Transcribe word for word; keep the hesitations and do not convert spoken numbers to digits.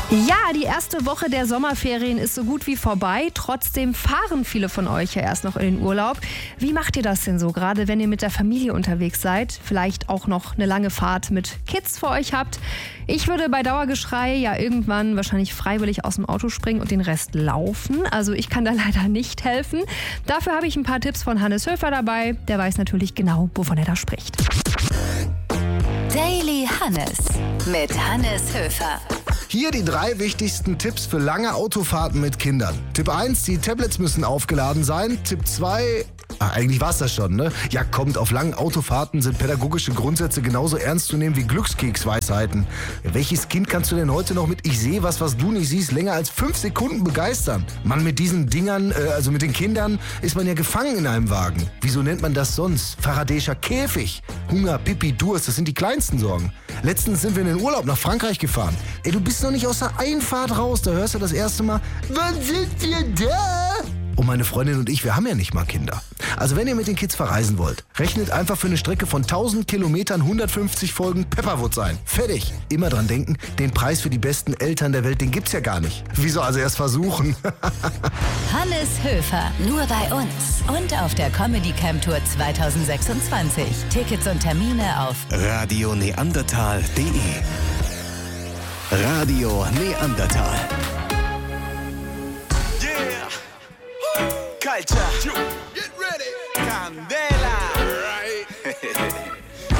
Ja, die erste Woche der Sommerferien ist so gut wie vorbei. Trotzdem fahren viele von euch ja erst noch in den Urlaub. Wie macht ihr das denn so, gerade wenn ihr mit der Familie unterwegs seid? Vielleicht auch noch eine lange Fahrt mit Kids vor euch habt? Ich würde bei Dauergeschrei ja irgendwann wahrscheinlich freiwillig aus dem Auto springen und den Rest laufen. Also ich kann da leider nicht helfen. Dafür habe ich ein paar Tipps von Hannes Höfer dabei. Der weiß natürlich genau, wovon er da spricht. Daily Hannes mit Hannes Höfer. Hier die drei wichtigsten Tipps für lange Autofahrten mit Kindern. Tipp eins, die Tablets müssen aufgeladen sein. Tipp zwei, ah, eigentlich war's das schon, ne? Ja, kommt, auf langen Autofahrten sind pädagogische Grundsätze genauso ernst zu nehmen wie Glückskeksweisheiten. Ja, welches Kind kannst du denn heute noch mit Ich sehe was, was du nicht siehst, länger als fünf Sekunden begeistern? Mann, mit diesen Dingern, äh, also mit den Kindern, ist man ja gefangen in einem Wagen. Wieso nennt man das sonst? Faradäischer Käfig. Hunger, Pipi, Durst, das sind die kleinsten Sorgen. Letztens sind wir in den Urlaub nach Frankreich gefahren. Ey, du bist noch nicht aus der Einfahrt raus, da hörst du das erste Mal, wann sind wir da? Und meine Freundin und ich, wir haben ja nicht mal Kinder. Also wenn ihr mit den Kids verreisen wollt, rechnet einfach für eine Strecke von tausend Kilometern hundertfünfzig Folgen Pepperwood ein. Fertig. Immer dran denken, den Preis für die besten Eltern der Welt, den gibt's ja gar nicht. Wieso also erst versuchen? Hannes Höfer, nur bei uns und auf der Comedy Camp Tour zwanzig sechsundzwanzig. Tickets und Termine auf radio neandertal punkt de. Radio Neandertal. Culture. Get ready. Candela.